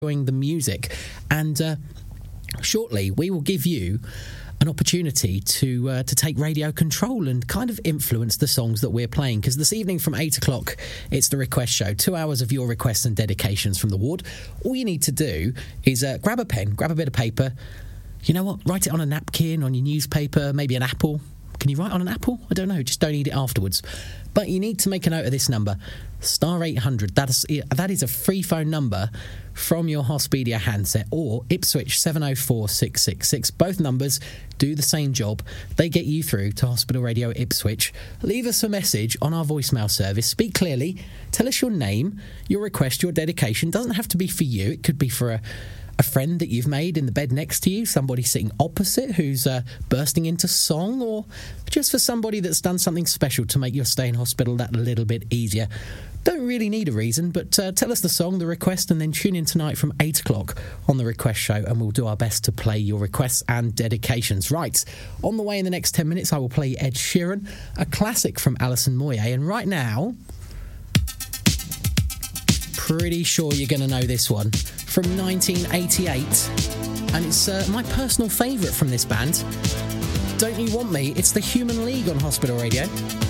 enjoying the music. And shortly, we will give you an opportunity to take radio control and kind of influence the songs that we're playing. Because this evening from 8 o'clock, it's the request show. 2 hours of your requests and dedications from the ward. All you need to do is grab a pen, grab a bit of paper. You know what? Write it on a napkin, on your newspaper, maybe an apple. Can you write on an apple? I don't know. Just don't eat it afterwards. But you need to make a note of this number, star 800. That is a free phone number from your Hospedia handset, or Ipswich 704 666. Both numbers do the same job. They get you through to Hospital Radio Ipswich. Leave us a message on our voicemail service. Speak clearly. Tell us your name, your request, your dedication. Doesn't have to be for you. It could be for a friend that you've made in the bed next to you, somebody sitting opposite who's bursting into song, or just for somebody that's done something special to make your stay in hospital that little bit easier. Don't really need a reason, but tell us the song, the request, and then tune in tonight from 8 o'clock on the request show, and we'll do our best to play your requests and dedications. Right, on the way in the next 10 minutes, I will play Ed Sheeran, a classic from Alison Moyet, and right now, pretty sure you're going to know this one. From 1988, and it's my personal favourite from this band. Don't You Want Me? It's the Human League on Hospital Radio.